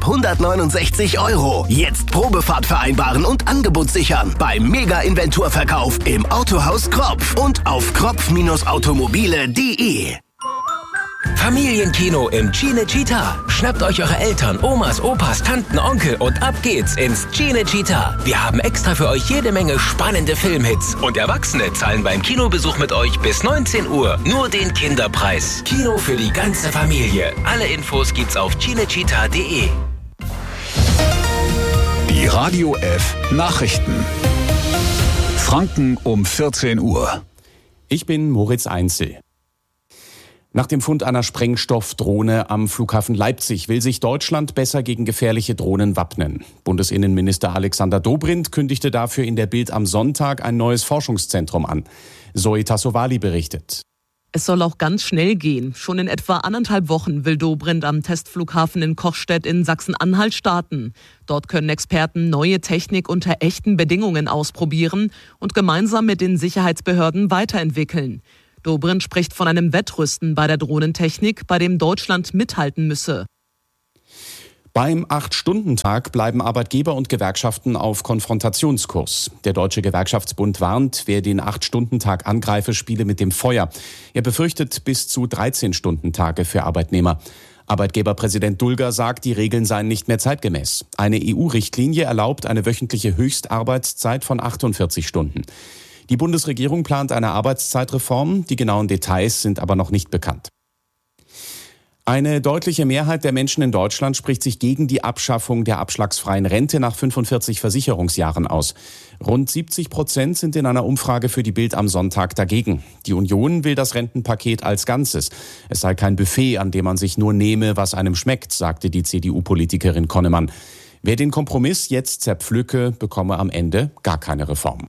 169 €. Jetzt Probefahrt vereinbaren und Angebot sichern beim Mega-Inventurverkauf im Autohaus Kropf und auf kropf-automobile.de. Familienkino im Cinecittà. Schnappt euch eure Eltern, Omas, Opas, Tanten, Onkel und ab geht's ins Cinecittà. Wir haben extra für euch jede Menge spannende Filmhits. Und Erwachsene zahlen beim Kinobesuch mit euch bis 19 Uhr nur den Kinderpreis. Kino für die ganze Familie. Alle Infos gibt's auf cinecittà.de. Die Radio F Nachrichten. Franken um 14 Uhr. Ich bin Moritz Einzel. Nach dem Fund einer Sprengstoffdrohne am Flughafen Leipzig will sich Deutschland besser gegen gefährliche Drohnen wappnen. Bundesinnenminister Alexander Dobrindt kündigte dafür in der Bild am Sonntag ein neues Forschungszentrum an. Zoe Tassovali berichtet. Es soll auch ganz schnell gehen. Schon in etwa 1,5 Wochen will Dobrindt am Testflughafen in Kochstedt in Sachsen-Anhalt starten. Dort können Experten neue Technik unter echten Bedingungen ausprobieren und gemeinsam mit den Sicherheitsbehörden weiterentwickeln. Dobrindt spricht von einem Wettrüsten bei der Drohnentechnik, bei dem Deutschland mithalten müsse. Beim 8-Stunden-Tag bleiben Arbeitgeber und Gewerkschaften auf Konfrontationskurs. Der Deutsche Gewerkschaftsbund warnt, wer den 8-Stunden-Tag angreife, spiele mit dem Feuer. Er befürchtet bis zu 13-Stunden-Tage für Arbeitnehmer. Arbeitgeberpräsident Dulger sagt, die Regeln seien nicht mehr zeitgemäß. Eine EU-Richtlinie erlaubt eine wöchentliche Höchstarbeitszeit von 48 Stunden. Die Bundesregierung plant eine Arbeitszeitreform, die genauen Details sind aber noch nicht bekannt. Eine deutliche Mehrheit der Menschen in Deutschland spricht sich gegen die Abschaffung der abschlagsfreien Rente nach 45 Versicherungsjahren aus. Rund 70% sind in einer Umfrage für die Bild am Sonntag dagegen. Die Union will das Rentenpaket als Ganzes. Es sei kein Buffet, an dem man sich nur nehme, was einem schmeckt, sagte die CDU-Politikerin Konnemann. Wer den Kompromiss jetzt zerpflücke, bekomme am Ende gar keine Reform.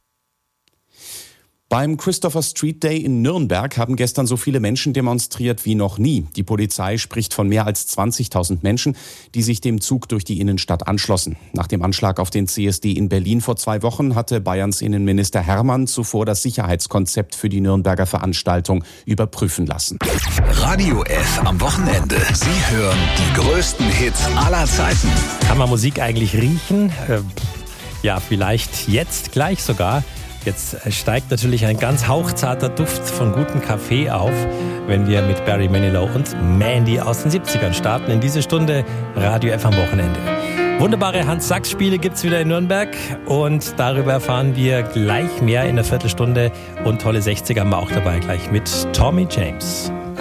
Beim Christopher Street Day in Nürnberg haben gestern so viele Menschen demonstriert wie noch nie. Die Polizei spricht von mehr als 20.000 Menschen, die sich dem Zug durch die Innenstadt anschlossen. Nach dem Anschlag auf den CSD in Berlin vor 2 Wochen hatte Bayerns Innenminister Herrmann zuvor das Sicherheitskonzept für die Nürnberger Veranstaltung überprüfen lassen. Radio F am Wochenende. Sie hören die größten Hits aller Zeiten. Kann man Musik eigentlich riechen? Ja, vielleicht jetzt gleich sogar. Jetzt steigt natürlich ein ganz hauchzarter Duft von gutem Kaffee auf, wenn wir mit Barry Manilow und Mandy aus den 70ern starten. In diese Stunde Radio F am Wochenende. Wunderbare Hans-Sachs-Spiele gibt's wieder in Nürnberg und darüber erfahren wir gleich mehr in einer Viertelstunde. Und tolle 60er haben wir auch dabei, gleich mit Tommy James.